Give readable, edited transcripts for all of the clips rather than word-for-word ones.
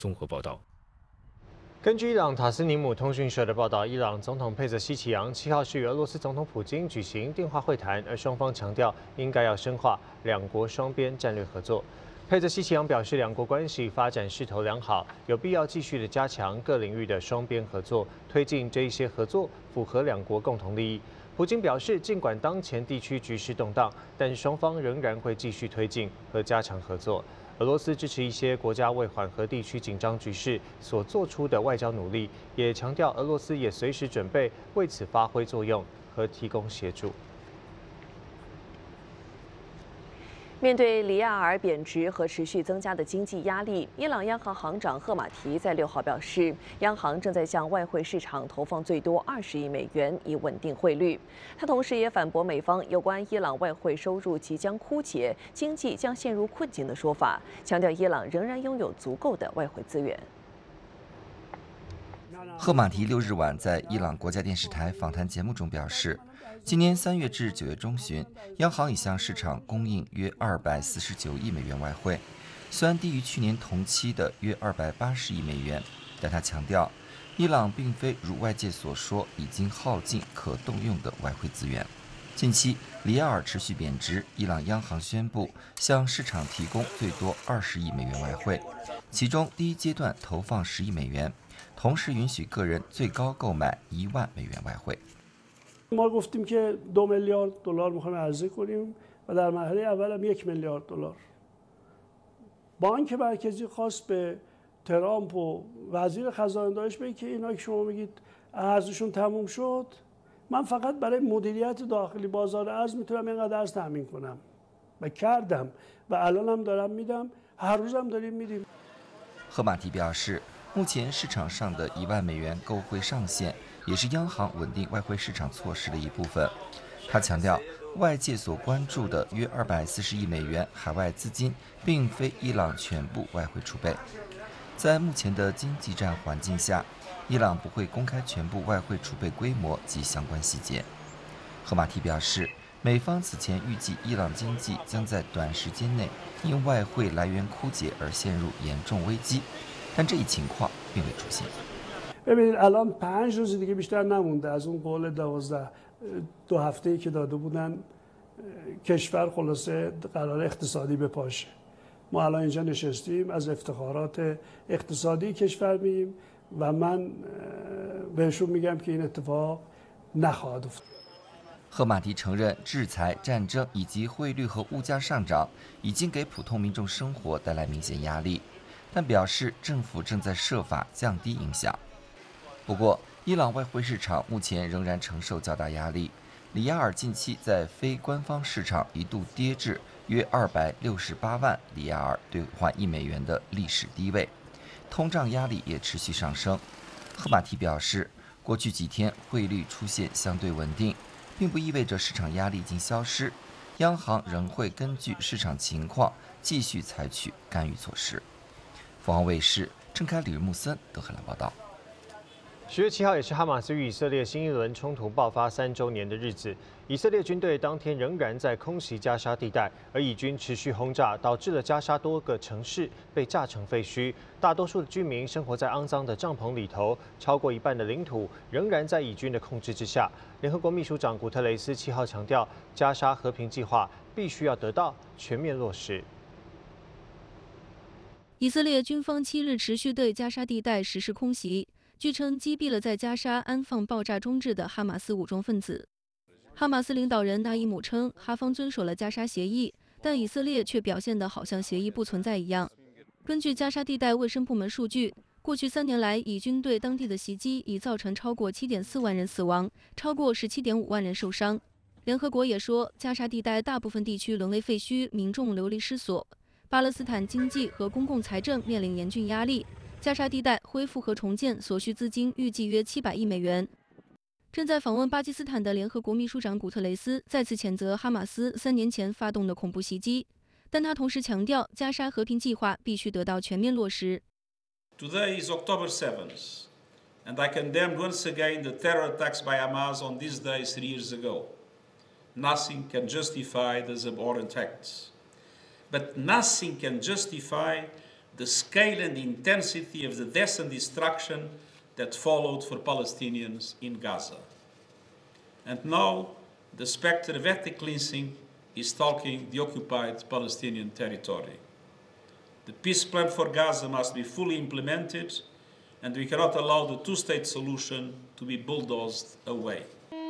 综合报道。 根据伊朗塔斯尼姆通讯社的报道，伊朗总统佩泽希奇扬7号是与俄罗斯总统普京举行电话会谈，而双方强调应该要深化两国双边战略合作。佩泽希奇扬表示，两国关系发展势头良好，有必要继续的加强各领域的双边合作，推进这一些合作符合两国共同利益。普京表示，尽管当前地区局势动荡，但双方仍然会继续推进和加强合作。俄罗斯支持一些国家为缓和地区紧张局势所做出的外交努力，也强调俄罗斯也随时准备为此发挥作用和提供协助。 面对里亚尔贬值和持续增加的经济压力，伊朗央行行长赫马提在6号表示，央行正在向外汇市场投放最多20亿美元，以稳定汇率。他同时也反驳美方有关伊朗外汇收入即将枯竭、经济将陷入困境的说法，强调伊朗仍然拥有足够的外汇资源。 赫马提6日晚在伊朗国家电视台访谈节目中表示，今年3月至9月中旬，央行已向市场供应约249亿美元外汇，虽然低于去年同期的约280亿美元，但他强调，伊朗并非如外界所说已经耗尽可动用的外汇资源。近期，里亚尔持续贬值，伊朗央行宣布向市场提供最多20亿美元外汇，其中第一阶段投放10亿美元，同时允许个人最高购买1万美元外汇。 ما گفتیم که 2 میلیارد دلار میخوایم عرضه کنیم و در مرحله اول هم 1 میلیارد دلار. بانک مرکزی خواست به ترامپ و وزیر خزانه داشت بگه که اینا که شما میگید ارزششون تموم شد، من فقط برای مدیریت داخلی بازار ارز میتونم اینقدر ارز تامین کنم و کردم و الان هم دارم میدم، هر روز هم داریم میدیم. 赫马提表示，目前市场上的1万美元购汇上限也是央行稳定外汇市场措施的一部分。他强调，外界所关注的约240亿美元海外资金，并非伊朗全部外汇储备。在目前的经济战环境下，伊朗不会公开全部外汇储备规模及相关细节。赫马提表示，美方此前预计伊朗经济将在短时间内因外汇来源枯竭而陷入严重危机，但这一情况并未出现。 ببینید الان 5 روز دیگه بیشتر نمونده از اون قول 2 هفته‌ای که داده بودن کشور خلاصه قرار اقتصادی بپاشه. ما الان اینجا نشستیم از افتخارات اقتصادی کشور میگیم و من بهشون میگم که این اتفاق نخواهد افتاد. 赫马提承认，制裁、战争以及汇率和物价上涨已经给普通民众生活带来明显压力，但表示政府正在设法降低影响。不过，伊朗外汇市场目前仍然承受较大压力。里亚尔近期在非官方市场一度跌至约268万里亚尔兑换1美元的历史低位，通胀压力也持续上升。赫马提表示，过去几天汇率出现相对稳定，并不意味着市场压力已经消失，央行仍会根据市场情况继续采取干预措施。凤凰卫视郑凯、李木森德黑兰报道。 10月7号也是哈马斯与以色列新一轮冲突爆发3周年的日子。以色列军队当天仍然在空袭加沙地带，而以军持续轰炸，导致了加沙多个城市被炸成废墟。大多数的居民生活在肮脏的帐篷里头，超过一半的领土仍然在以军的控制之下。联合国秘书长古特雷斯7号强调，加沙和平计划必须要得到全面落实。 以色列军方7日持续对加沙地带实施空袭。据称，击毙了在加沙安放爆炸装置的哈马斯武装分子。哈马斯领导人纳伊姆称，哈方遵守了加沙协议，但以色列却表现得好像协议不存在一样。根据加沙地带卫生部门数据，过去3年来，以军对当地的袭击已造成超过7.4万人死亡，超过17.5万人受伤。联合国也说，加沙地带大部分地区沦为废墟，民众流离失所，巴勒斯坦经济和公共财政面临严峻压力。加沙地带恢复和重建所需资金预计约700亿美元。正在访问巴基斯坦的联合国秘书长古特雷斯再次谴责哈马斯3年前发动的恐怖袭击，但他同时强调，加沙和平计划必须得到全面落实。 Today is October 7th, and I condemned once again the terror attacks by Hamas on this day 3 years ago. Nothing can justify these abhorrent acts, but nothing can justify the scale and the intensity of the death and destruction that followed for Palestinians in Gaza. And now, the specter of ethnic cleansing is stalking the occupied Palestinian territory. The peace plan for Gaza must be fully implemented, and we cannot allow the two-state solution to be bulldozed away.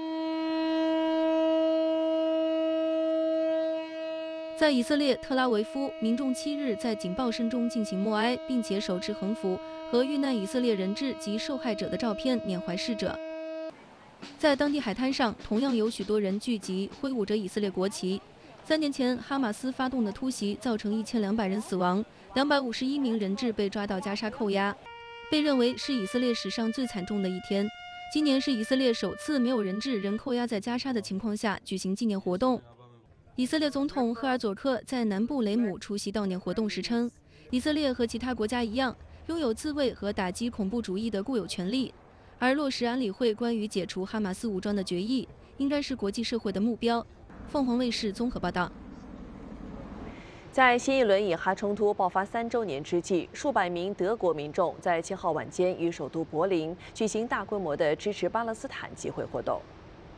在以色列特拉维夫，民众7日在警报声中进行默哀，并且手持横幅和遇难以色列人质及受害者的照片缅怀逝者。在当地海滩上，同样有许多人聚集，挥舞着以色列国旗。3年前，哈马斯发动的突袭造成1200人死亡，251名人质被抓到加沙扣押，被认为是以色列史上最惨重的一天。今年是以色列首次没有人质仍扣押在加沙的情况下举行纪念活动。以色列总统赫尔佐克在南部雷姆出席悼念活动时称，以色列和其他国家一样，拥有自卫和打击恐怖主义的固有权利，而落实安理会关于解除哈马斯武装的决议，应该是国际社会的目标。凤凰卫视综合报道。 在新一轮以哈冲突爆发3周年之际，数百名德国民众在7号晚间于首都柏林举行大规模的支持巴勒斯坦集会活动。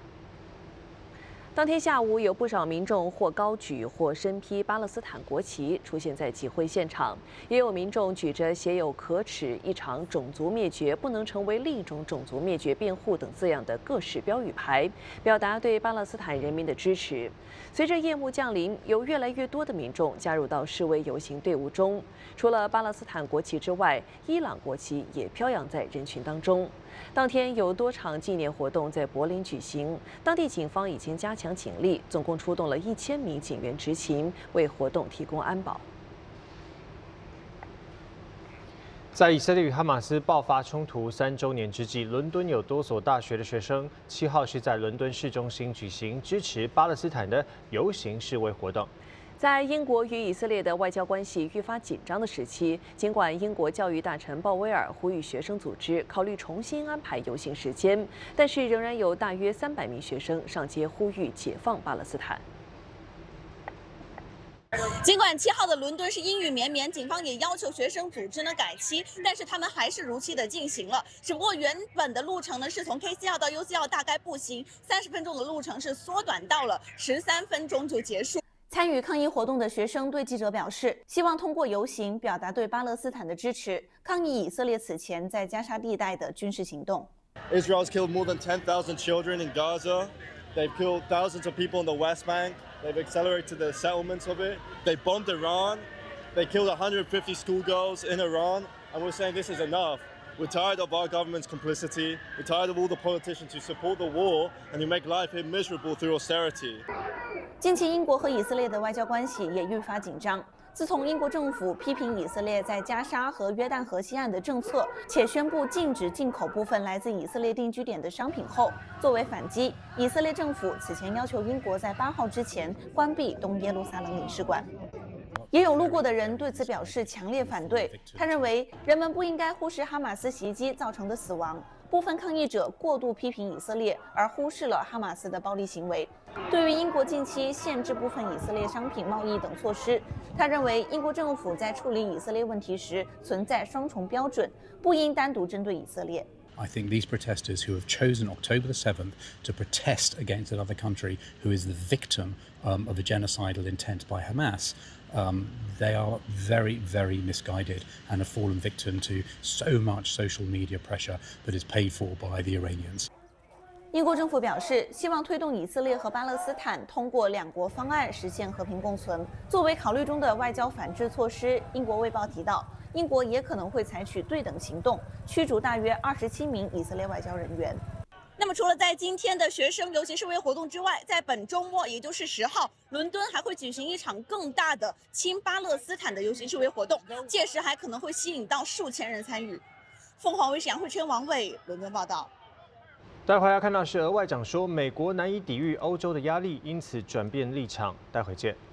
当天下午，有不少民众或高举或身披巴勒斯坦国旗出现在集会现场，也有民众举着写有"可耻一场种族灭绝不能成为另一种种族灭绝辩护"等字样的各式标语牌，表达对巴勒斯坦人民的支持。随着夜幕降临，有越来越多的民众加入到示威游行队伍中。除了巴勒斯坦国旗之外，伊朗国旗也飘扬在人群当中。当天有多场纪念活动在柏林举行，当地警方已经加强警力，总共出动了1000名警员执勤，为活动提供安保。 在以色列与哈马斯爆发冲突3周年之际，伦敦有多所大学的学生7号是在伦敦市中心举行支持巴勒斯坦的游行示威活动。 在英国与以色列的外交关系愈发紧张的时期，尽管英国教育大臣鲍威尔呼吁学生组织考虑重新安排游行时间，但是仍然有大约300名学生上街呼吁解放巴勒斯坦。 尽管7号的伦敦是阴雨绵绵，警方也要求学生组织改期，但是他们还是如期的进行了。只不过原本的路程是从 K4号到 U4号大概步行30分钟的路程是缩短到了13分钟就结束。 参与抗议活动的学生对记者表示，希望通过游行表达对巴勒斯坦的支持，抗议以色列此前在加沙地带的军事行动。 Israel's killed more than 10,000 children in Gaza. They've killed thousands of people in the West Bank. They've accelerated the settlements of it. They bombed Iran. They killed 150 schoolgirls in Iran. And we're saying this is enough. We're tired of our government's complicity. We're tired of all the politicians who support the war and who make life here miserable through austerity. 近期，英国和以色列的外交关系也愈发紧张。自从英国政府批评以色列在加沙和约旦河西岸的政策，且宣布禁止进口部分来自以色列定居点的商品后，作为反击，以色列政府此前要求英国在8号之前关闭东耶路撒冷领事馆。也有路过的人对此表示强烈反对，他认为人们不应该忽视哈马斯袭击造成的死亡。部分抗议者过度批评以色列，而忽视了哈马斯的暴力行为。对于英国近期限制部分以色列商品贸易等措施，他认为英国政府在处理以色列问题时存在双重标准，不应单独针对以色列。 I think these protesters who have chosen October the 7th to protest against another country who is the victim of a genocidal intent by Hamas, they are very, very misguided and have fallen victim to so much social media pressure that is paid for by the Iranians. 英国政府表示，希望推动以色列和巴勒斯坦通过2国方案实现和平共存。作为考虑中的外交反制措施，英国卫报提到，英国也可能会采取对等行动，驱逐大约27名以色列外交人员。 那么，除了在今天的学生游行示威活动之外，在本周末，也就是10号，伦敦还会举行一场更大的亲巴勒斯坦的游行示威活动，届时还可能会吸引到数千人参与。凤凰卫视杨慧琛、王伟伦敦报道。 待会要看到是俄外长说，美国难以抵御欧洲的压力，因此转变立场。待会见。